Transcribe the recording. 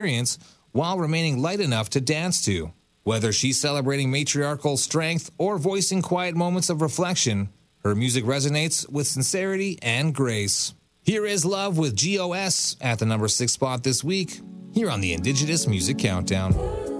experience while remaining light enough to dance to. Whether she's celebrating matriarchal strength or voicing quiet moments of reflection, her music resonates with sincerity and grace. Here is Love with GOS at the number 6 spot this week, here on the Indigenous Music Countdown.